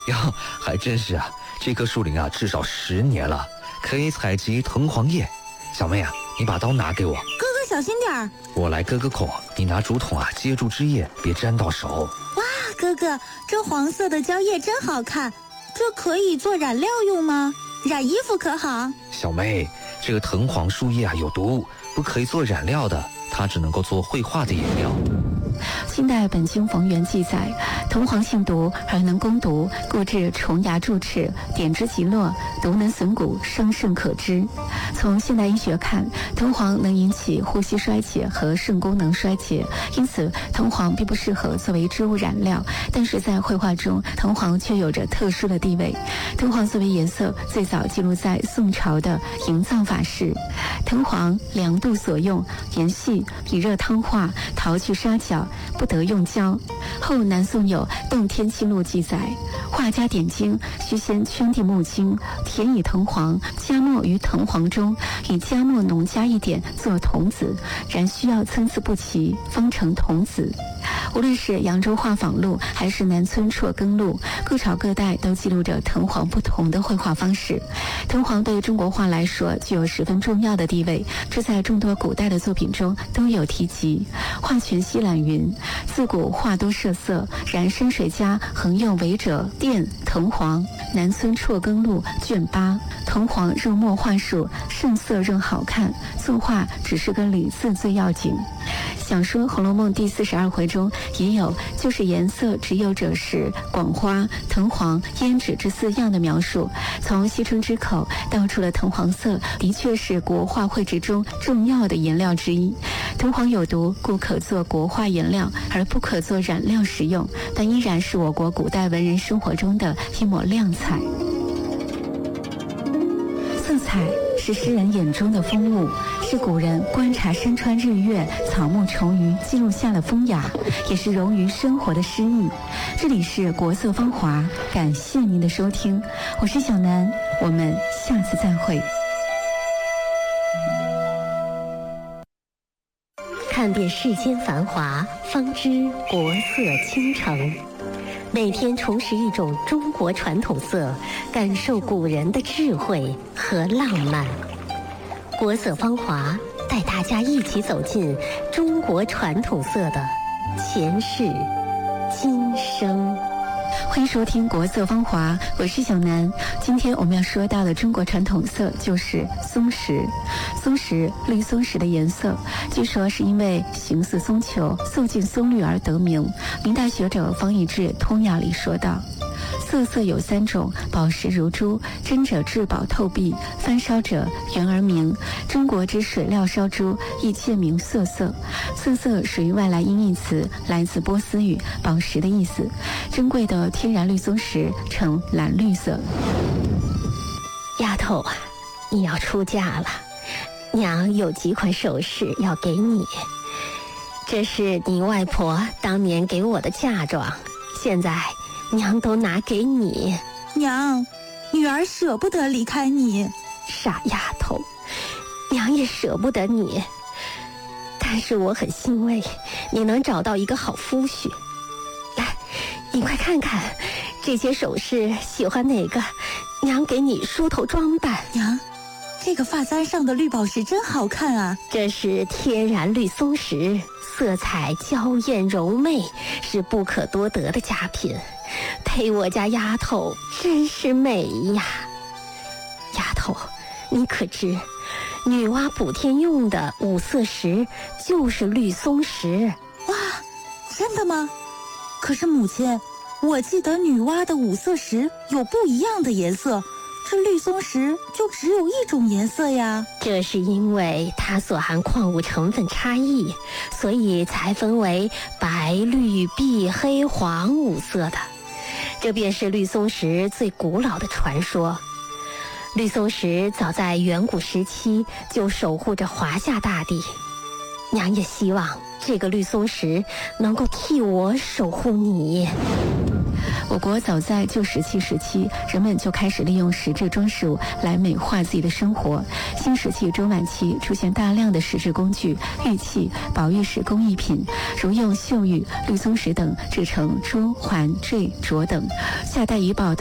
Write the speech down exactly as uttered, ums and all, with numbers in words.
呀，还真是啊，这棵树龄啊至少十年了，可以采集藤黄叶。小妹啊，你把刀拿给我。 哥哥小心点儿。 我来割个口，你拿竹筒啊接住枝叶，别沾到手。 哇，哥哥，这黄色的蕉叶真好看，这可以做染料用吗？染衣服可好？ 小妹，这个藤黄树叶啊有毒，不可以做染料的，它只能够做绘画的颜料。 清代本经逢源记载，藤黄性毒而能攻毒，故治虫牙蛀齿，点之即落，毒能损骨，伤肾可知。从现代医学看，藤黄能引起呼吸衰竭和肾功能衰竭，因此藤黄并不适合作为织物染料。但是在绘画中，藤黄却有着特殊的地位。藤黄作为颜色，最早记录在宋朝的营造法式。藤黄量度所用，研细，以热汤化，淘去沙角，不得用胶。后南宋有《洞天清录》记载，画家点睛，须先圈地木茎，填以藤黄，加墨于藤黄中，以加墨浓加一点做童子，然需要参差不齐，方成童子。无论是扬州画舫录还是南村辍耕录，各朝各代都记录着藤黄不同的绘画方式。藤黄对中国画来说具有十分重要的地位，这在众多古代的作品中都有提及。画全西览云：自古画多设色，然山水家恒用为者靛、藤黄。南村辍耕录卷八，藤黄入墨画术，胜色仍好看，作画只是个礼字最要紧。小说《红楼梦》第四十二回中也有就是颜色只有者是广花、藤黄、胭脂这四样的描述。从西春之口道出了藤黄色的确是国画绘制中重要的颜料之一。藤黄有毒，故可做国画颜料，而不可做染料使用，但依然是我国古代文人生活中的一抹亮彩。色彩是诗人眼中的风物，是古人观察山川日月、草木虫鱼记录下的风雅，也是融于生活的诗意。这里是国色芳华，感谢您的收听，我是小南，我们下次再会。 看遍世间繁华，方知国色倾城。每天重拾一种中国传统色，感受古人的智慧和浪漫。国色芳华，带大家一起走进中国传统色的前世今生。 欢迎收听国色芳华，我是小南。今天我们要说到的中国传统色就是松石。松石，绿松石的颜色，据说是因为形似松球、素净松绿而得名。明代学者方逸志《通雅》里说道：色色有三种，宝石如珠，真者至宝透碧，翻烧者圆而明。中国之水料烧珠亦借名色色。色色属于外来音译词，来自波斯语宝石的意思。珍贵的天然绿松石呈蓝绿色。 丫头啊，你要出嫁了，娘有几款首饰要给你。这是你外婆当年给我的嫁妆，现在娘都拿给你。 娘，女儿舍不得离开你。 傻丫头，娘也舍不得你，但是我很欣慰你能找到一个好夫婿。来，你快看看这些首饰，喜欢哪个，娘给你梳头装扮。 娘，这个发簪上的绿宝石真好看啊！ 这是天然绿松石，色彩娇艳柔媚，是不可多得的佳品，配我家丫头真是美呀。丫头，你可知女娲补天用的五色石就是绿松石？ 哇，真的吗？可是母亲，我记得女娲的五色石有不一样的颜色，这绿松石就只有一种颜色呀。 这是因为它所含矿物成分差异，所以才分为白、绿、碧、黑、黄五色的。这便是绿松石最古老的传说。绿松石早在远古时期就守护着华夏大地，娘也希望这个绿松石能够替我守护你。 我国早在旧石器时期，人们就开始利用石质装饰物来美化自己的生活。新石器中晚期出现大量的石质工具、玉器、宝玉石工艺品，如用秀玉、绿松石等制成珠、环、坠、镯等。夏代遗宝